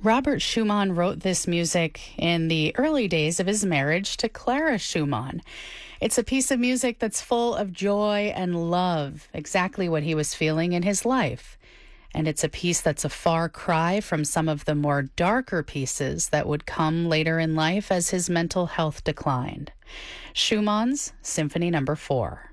Robert Schumann wrote this music in the early days of his marriage to Clara Schumann. It's a piece of music that's full of joy and love, exactly what he was feeling in his life. And it's a piece that's a far cry from some of the more darker pieces that would come later in life as his mental health declined. Schumann's Symphony No. 4.